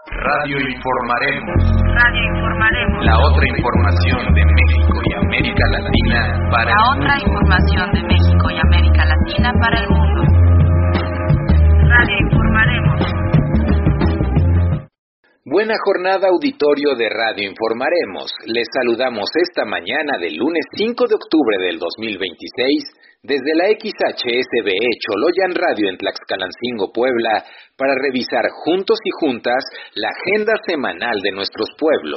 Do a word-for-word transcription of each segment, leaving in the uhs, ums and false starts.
Radio Informaremos. Radio Informaremos. La otra información de México y América Latina para La el otra mundo. información de México y América Latina para el mundo. Radio Informaremos. Buena jornada, auditorio de Radio Informaremos. Les saludamos esta mañana del lunes cinco de octubre del dos mil veintiséis desde la X H S B E Choloyan Radio en Tlaxcalancingo, Puebla, para revisar juntos y juntas la agenda semanal de nuestros pueblos.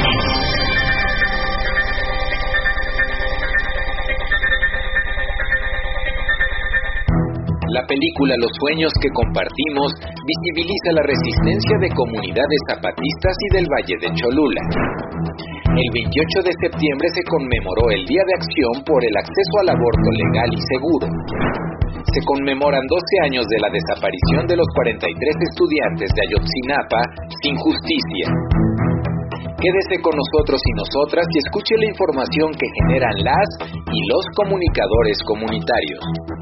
La película Los sueños que compartimos visibiliza la resistencia de comunidades zapatistas y del Valle de Cholula. El veintiocho de septiembre se conmemoró el Día de Acción por el Acceso al Aborto Legal y Seguro. Se conmemoran doce años de la desaparición de los cuarenta y tres estudiantes de Ayotzinapa sin justicia. Quédese con nosotros y nosotras y escuche la información que generan las y los comunicadores comunitarios.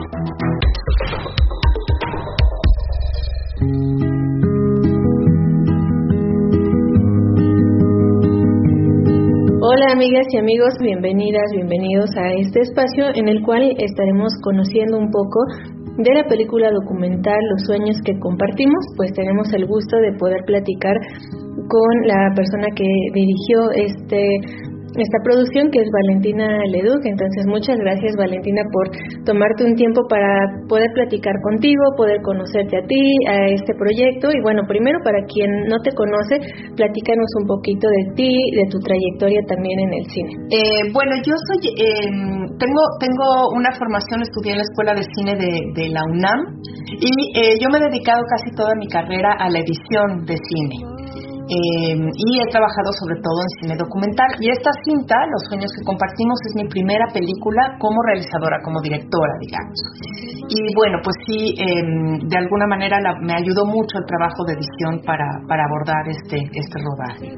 Hola amigas y amigos, bienvenidas, bienvenidos a este espacio en el cual estaremos conociendo un poco de la película documental Los sueños que compartimos. Pues tenemos el gusto de poder platicar con la persona que dirigió este esta producción, que es Valentina Leduc. Entonces, muchas gracias, Valentina, por tomarte un tiempo para poder platicar contigo, poder conocerte a ti, a este proyecto. Y bueno, primero, para quien no te conoce, platícanos un poquito de ti, de tu trayectoria también en el cine. Eh, bueno, yo soy, eh, tengo tengo una formación, estudié en la Escuela de Cine de, de la UNAM y eh, yo me he dedicado casi toda mi carrera a la edición de cine. Eh, y he trabajado sobre todo en cine documental, y esta cinta, Los sueños que compartimos, es mi primera película como realizadora, como directora, digamos. Y bueno, pues sí, eh, de alguna manera la, me ayudó mucho el trabajo de edición para, para abordar este, este rodaje.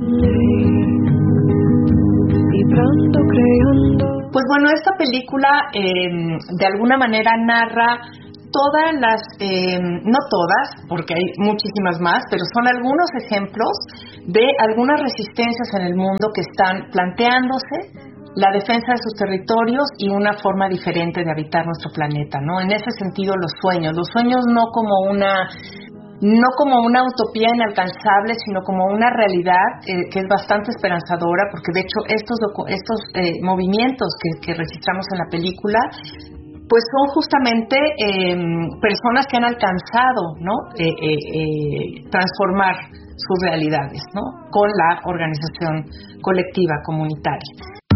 Pues bueno, esta película eh, de alguna manera narra todas las, eh, no todas, porque hay muchísimas más, pero son algunos ejemplos de algunas resistencias en el mundo que están planteándose la defensa de sus territorios y una forma diferente de habitar nuestro planeta, ¿no? En ese sentido, los sueños, los sueños no como una, no como una utopía inalcanzable, sino como una realidad eh, que es bastante esperanzadora, porque de hecho estos, docu- estos eh, movimientos que, que registramos en la película pues son justamente eh, personas que han alcanzado, ¿no? Eh, eh, eh, transformar sus realidades, ¿no? Con la organización colectiva comunitaria.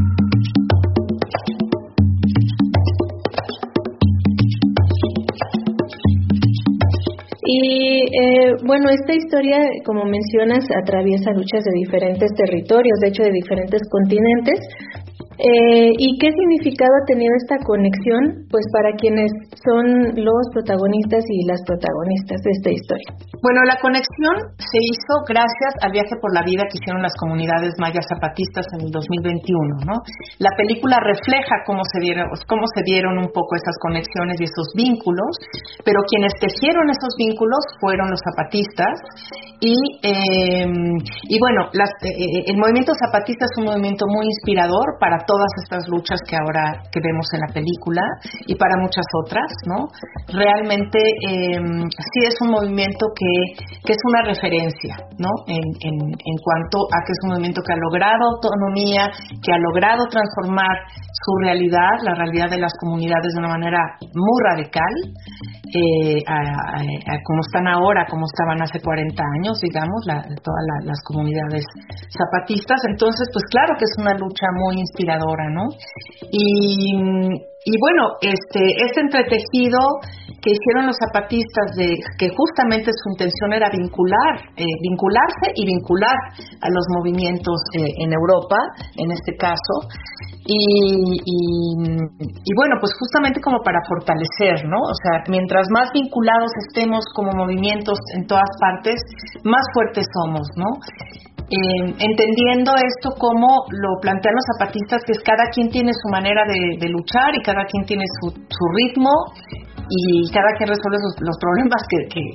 Y eh, bueno, esta historia, como mencionas, atraviesa luchas de diferentes territorios, de hecho de diferentes continentes. Eh, ¿Y qué significado ha tenido esta conexión, pues, para quienes son los protagonistas y las protagonistas de esta historia? Bueno, la conexión se hizo gracias al viaje por la vida que hicieron las comunidades mayas zapatistas en el dos mil veintiuno, ¿no? La película refleja cómo se dieron, cómo se dieron un poco esas conexiones y esos vínculos, pero quienes tejieron esos vínculos fueron los zapatistas. Y, eh, y bueno, las, eh, el movimiento zapatista es un movimiento muy inspirador para todas estas luchas que ahora que vemos en la película y para muchas otras, ¿no? Realmente eh, sí es un movimiento que, que es una referencia, ¿no? En, en, en cuanto a que es un movimiento que ha logrado autonomía, que ha logrado transformar su realidad, la realidad de las comunidades de una manera muy radical, eh, a, a, a como están ahora, como estaban hace cuarenta años, digamos, la, todas la, las comunidades zapatistas. Entonces, pues claro que es una lucha muy inspiradora, ¿no? Y, y bueno, este, este entretejido que hicieron los zapatistas, de que justamente su intención era vincular, eh, vincularse y vincular a los movimientos eh, en Europa, en este caso, y, y, y bueno, pues justamente como para fortalecer, ¿no? O sea, mientras más vinculados estemos como movimientos en todas partes, más fuertes somos, ¿no? Eh, entendiendo esto como lo plantean los zapatistas, que es cada quien tiene su manera de, de luchar y cada quien tiene su, su ritmo y cada quien resuelve sus, los problemas que, que,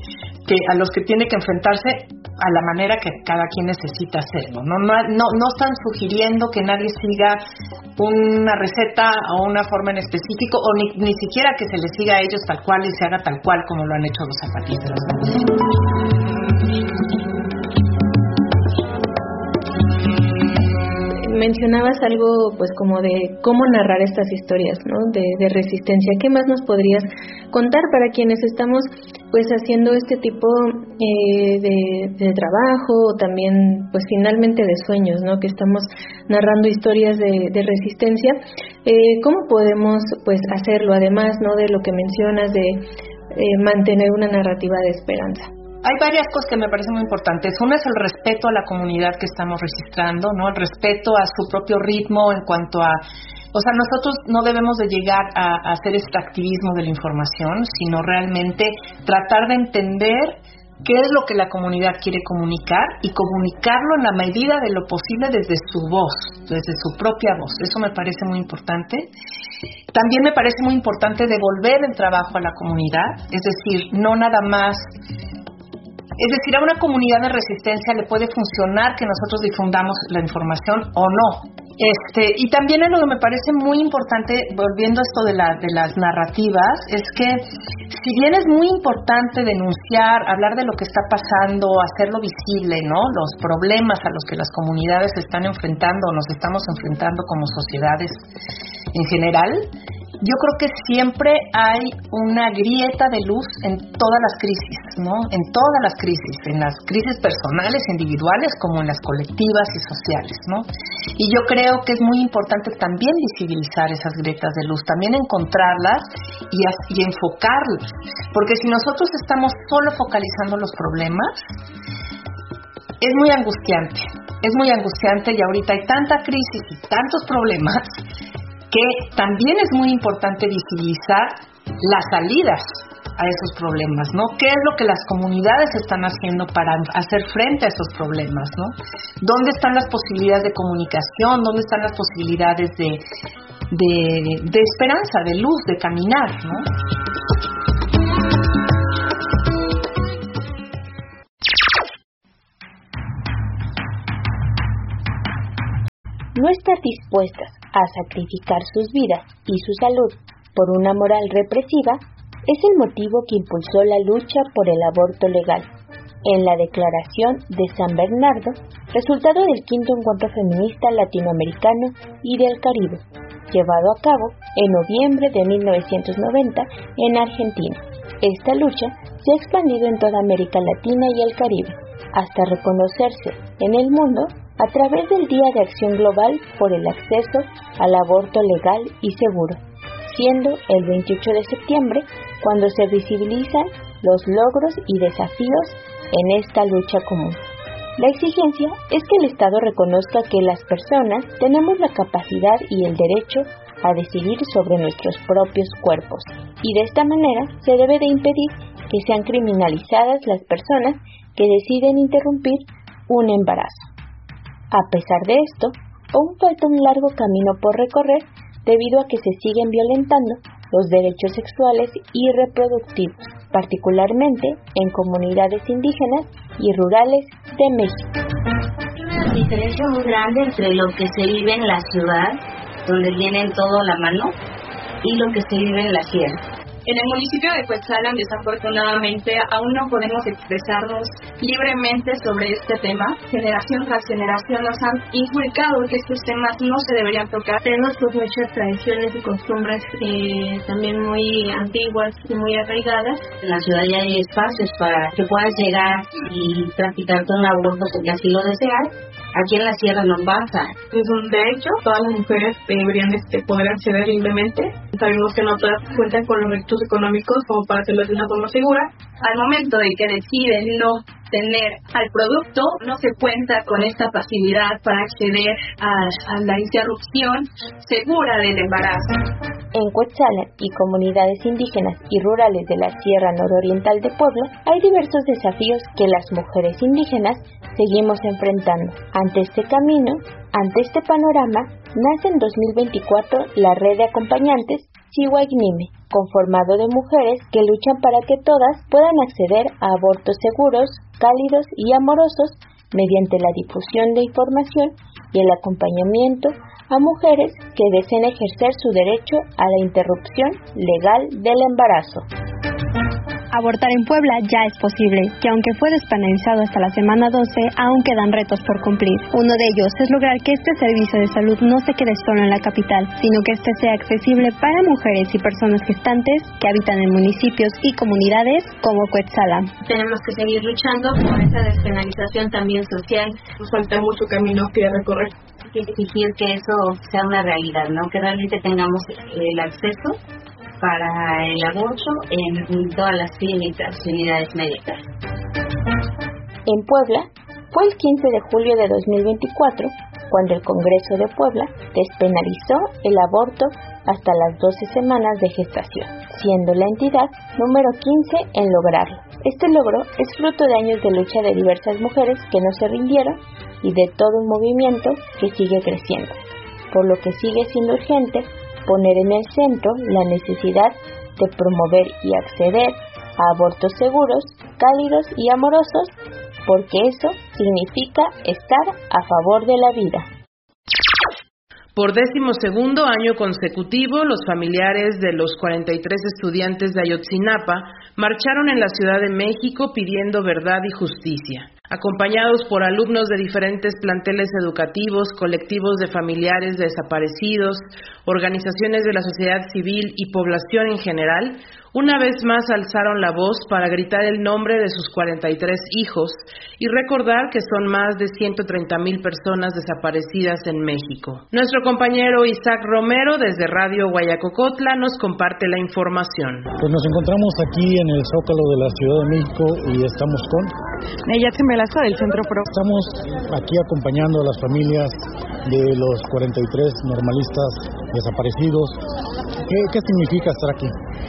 que a los que tiene que enfrentarse a la manera que cada quien necesita hacerlo. No, no, no, no están sugiriendo que nadie siga una receta o una forma en específico, o ni, ni siquiera que se les siga a ellos tal cual y se haga tal cual como lo han hecho los zapatistas. Mencionabas algo pues como de cómo narrar estas historias, ¿no? De, de resistencia. ¿Qué más nos podrías contar para quienes estamos pues haciendo este tipo eh, de, de trabajo, o también pues finalmente de sueños, ¿no? Que estamos narrando historias de, de resistencia. Eh, ¿Cómo podemos pues hacerlo, además, ¿no? De lo que mencionas de eh, mantener una narrativa de esperanza? Hay varias cosas que me parecen muy importantes. Una es el respeto a la comunidad que estamos registrando, ¿no? El respeto a su propio ritmo en cuanto a... O sea, nosotros no debemos de llegar a, a hacer extractivismo de la información, sino realmente tratar de entender qué es lo que la comunidad quiere comunicar y comunicarlo en la medida de lo posible desde su voz, desde su propia voz. Eso me parece muy importante. También me parece muy importante devolver el trabajo a la comunidad, es decir, no nada más... Es decir, a una comunidad de resistencia le puede funcionar que nosotros difundamos la información o no. Este, y también algo que me parece muy importante, volviendo a esto de, la, de las narrativas, es que si bien es muy importante denunciar, hablar de lo que está pasando, hacerlo visible, ¿no? Los problemas a los que las comunidades se están enfrentando o nos estamos enfrentando como sociedades en general, yo creo que siempre hay una grieta de luz en todas las crisis, ¿no? En todas las crisis, en las crisis personales, individuales, como en las colectivas y sociales, ¿no? Y yo creo que es muy importante también visibilizar esas grietas de luz, también encontrarlas y, y enfocarlas, porque si nosotros estamos solo focalizando los problemas, es muy angustiante, es muy angustiante y ahorita hay tanta crisis y tantos problemas que también es muy importante visibilizar las salidas a esos problemas, ¿no? ¿Qué es lo que las comunidades están haciendo para hacer frente a esos problemas, ¿no? ¿Dónde están las posibilidades de comunicación? ¿Dónde están las posibilidades de, de, de esperanza, de luz, de caminar, ¿no? No estar dispuestas a sacrificar sus vidas y su salud por una moral represiva es el motivo que impulsó la lucha por el aborto legal en la Declaración de San Bernardo, resultado del quinto encuentro feminista latinoamericano y del Caribe, llevado a cabo en noviembre de mil novecientos noventa en Argentina. Esta lucha se ha expandido en toda América Latina y el Caribe, hasta reconocerse en el mundo a través del Día de Acción Global por el Acceso al Aborto Legal y Seguro, siendo el veintiocho de septiembre cuando se visibilizan los logros y desafíos en esta lucha común. La exigencia es que el Estado reconozca que las personas tenemos la capacidad y el derecho a decidir sobre nuestros propios cuerpos, y de esta manera se debe de impedir que sean criminalizadas las personas que deciden interrumpir un embarazo. A pesar de esto, aún falta un largo camino por recorrer debido a que se siguen violentando los derechos sexuales y reproductivos, particularmente en comunidades indígenas y rurales de México. Hay una diferencia muy grande entre lo que se vive en la ciudad, donde tienen todo a la mano, y lo que se vive en la sierra. En el municipio de Cuetzalan, desafortunadamente, aún no podemos expresarnos libremente sobre este tema. Generación tras generación nos han inculcado que estos temas no se deberían tocar. Tenemos pues muchas tradiciones y costumbres eh, también muy antiguas y muy arraigadas. En la ciudad ya hay espacios para que puedas llegar y practicarte un aborto porque así lo deseas. Aquí en la sierra no pasa. Es un derecho, todas las mujeres deberían este, poder acceder libremente. Sabemos que no todas cuentan con los recursos económicos como para hacerlo de una forma segura. Al momento de que deciden no tener al producto, no se cuenta con esta facilidad para acceder a, a la interrupción segura del embarazo. En Cuetzalan y comunidades indígenas y rurales de la Sierra Nororiental de Puebla hay diversos desafíos que las mujeres indígenas seguimos enfrentando. Ante este camino, ante este panorama, nace en dos mil veinticuatro la red de acompañantes Chihuaynime, conformado de mujeres que luchan para que todas puedan acceder a abortos seguros, cálidos y amorosos mediante la difusión de información y el acompañamiento a mujeres que deseen ejercer su derecho a la interrupción legal del embarazo. Abortar en Puebla ya es posible, que aunque fue despenalizado hasta la semana doce, aún quedan retos por cumplir. Uno de ellos es lograr que este servicio de salud no se quede solo en la capital, sino que este sea accesible para mujeres y personas gestantes que habitan en municipios y comunidades como Cuetzala. Tenemos que seguir luchando por esa despenalización también social. Nos falta mucho camino que recorrer. Hay que exigir que eso sea una realidad, ¿no? Que realmente tengamos el acceso para el aborto en todas las clínicas, unidades médicas. En Puebla, fue el quince de julio de dos mil veinticuatro cuando el Congreso de Puebla despenalizó el aborto hasta las doce semanas de gestación, siendo la entidad número quince en lograrlo. Este logro es fruto de años de lucha de diversas mujeres que no se rindieron y de todo un movimiento que sigue creciendo, por lo que sigue siendo urgente poner en el centro la necesidad de promover y acceder a abortos seguros, cálidos y amorosos, porque eso significa estar a favor de la vida. Por décimo segundo año consecutivo, los familiares de los cuarenta y tres estudiantes de Ayotzinapa marcharon en la Ciudad de México pidiendo verdad y justicia. Acompañados por alumnos de diferentes planteles educativos, colectivos de familiares de desaparecidos, organizaciones de la sociedad civil y población en general, una vez más alzaron la voz para gritar el nombre de sus cuarenta y tres hijos y recordar que son más de ciento treinta mil personas desaparecidas en México. Nuestro compañero Isaac Romero desde Radio Guayacocotla nos comparte la información. Pues nos encontramos aquí en el Zócalo de la Ciudad de México y estamos con Neyatzen Velasco del Centro Pro. Estamos aquí acompañando a las familias de los cuarenta y tres normalistas desaparecidos. ¿Qué, qué significa estar aquí?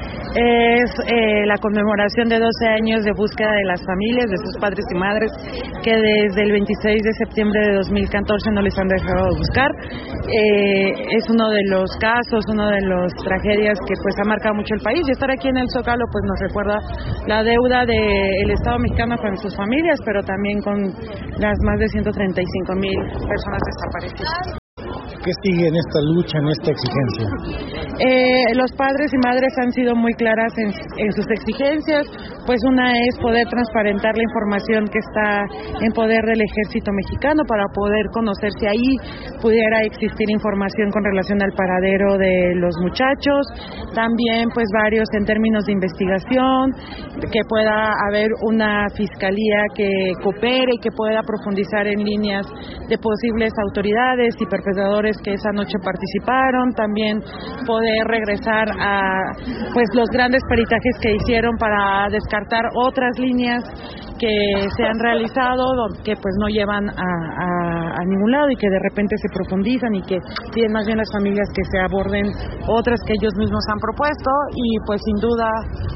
Es eh, la conmemoración de doce años de búsqueda de las familias, de sus padres y madres, que desde el veintiséis de septiembre de dos mil catorce no les han dejado de buscar. Eh, es uno de los casos, una de las tragedias que pues ha marcado mucho el país, y estar aquí en el Zócalo pues nos recuerda la deuda del Estado mexicano con sus familias, pero también con las más de ciento treinta y cinco mil personas desaparecidas. ¿Qué sigue en esta lucha, en esta exigencia? Eh, los padres y madres han sido muy claras en, en sus exigencias, pues una es poder transparentar la información que está en poder del ejército mexicano para poder conocer si ahí pudiera existir información con relación al paradero de los muchachos, también pues varios en términos de investigación, que pueda haber una fiscalía que coopere y que pueda profundizar en líneas de posibles autoridades y perpetradores que esa noche participaron, también poder regresar a pues los grandes peritajes que hicieron para descartar otras líneas que se han realizado que pues no llevan a, a, a ningún lado y que de repente se profundizan y que piden más bien las familias que se aborden otras que ellos mismos han propuesto, y pues sin duda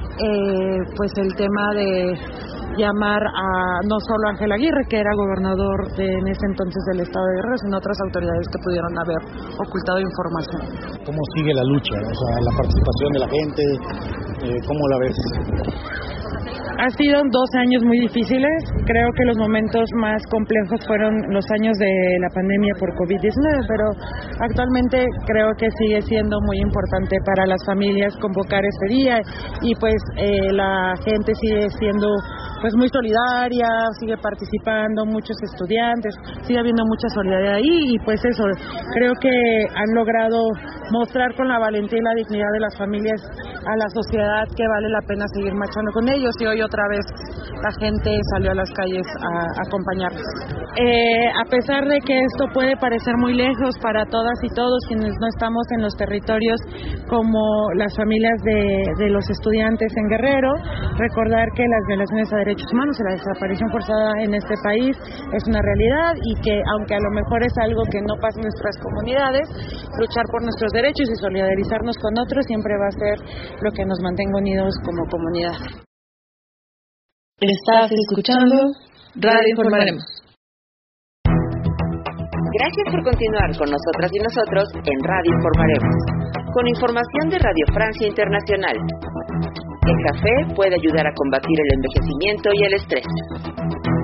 eh, pues el tema de llamar a no solo a Ángel Aguirre, que era gobernador de, en ese entonces del estado de Guerrero, sino otras autoridades que pudieron haber ocultado información. ¿Cómo sigue la lucha? O sea, la participación de la gente, eh, ¿cómo la ves? Ha sido doce años muy difíciles. Creo que los momentos más complejos fueron los años de la pandemia por covid diecinueve, pero actualmente creo que sigue siendo muy importante para las familias convocar este día, y pues eh, la gente sigue siendo pues muy solidaria, sigue participando, muchos estudiantes, sigue habiendo mucha solidaridad ahí, y pues eso, creo que han logrado mostrar con la valentía y la dignidad de las familias a la sociedad que vale la pena seguir marchando con ellos, y hoy otra vez la gente salió a las calles a, a acompañarlos. Eh, a pesar de que esto puede parecer muy lejos para todas y todos quienes no estamos en los territorios como las familias de, de los estudiantes en Guerrero, recordar que las violaciones a derechos humanos y la desaparición forzada en este país es una realidad, y que aunque a lo mejor es algo que no pasa en nuestras comunidades, luchar por nuestros derechos y solidarizarnos con otros siempre va a ser lo que nos mantenga unidos como comunidad. Estás escuchando Radio Informaremos. Gracias por continuar con nosotras y nosotros en Radio Informaremos. con información de Radio Francia Internacional. El café puede ayudar a combatir el envejecimiento y el estrés.